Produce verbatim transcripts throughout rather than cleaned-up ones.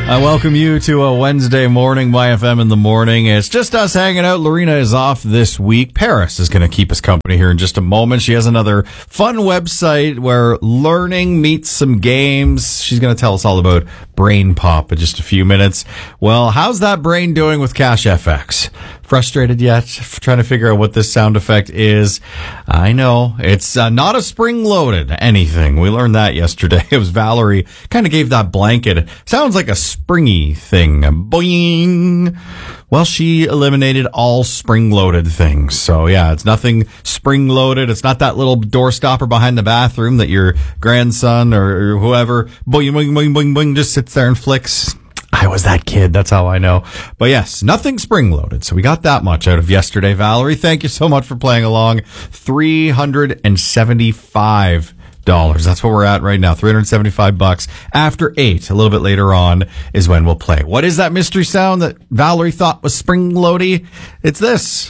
I welcome you to a Wednesday morning, Y F M in the morning. It's just us hanging out. Lorena is off this week. Paris is going to keep us company here in just a moment. She has another fun website where learning meets some games. She's going to tell us all about Brain Pop in just a few minutes. Well, how's that brain doing with Cash F X? Frustrated yet? Trying to figure out what this sound effect is. I know. It's uh, not a spring-loaded anything. We learned that yesterday. It was Valerie. Kind of gave that blanket. Sounds like a springy thing. Boing! Well, she eliminated all spring-loaded things. So, yeah, it's nothing spring-loaded. It's not that little door stopper behind the bathroom that your grandson or, or whoever boing, boing, boing, boing, boing just sits there and flicks. I was that kid. That's how I know. But yes, nothing spring-loaded. So we got that much out of yesterday, Valerie. Thank you so much for playing along. three hundred seventy-five dollars. That's what we're at right now. three hundred seventy-five bucks. After eight, a little bit later on, is when we'll play. What is that mystery sound that Valerie thought was spring-loady? It's this.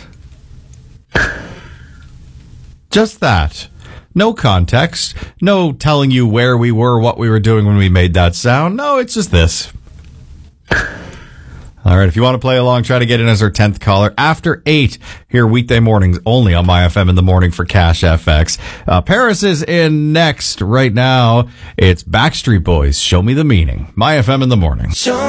Just that. No context. No telling you where we were, what we were doing when we made that sound. No, it's just this. All right, if you want to play along, try to get in as our tenth caller after eight here weekday mornings only on My F M in the morning for Cash F X. Uh, Paris is in next right now. It's Backstreet Boys, Show Me the Meaning. My F M in the morning. Show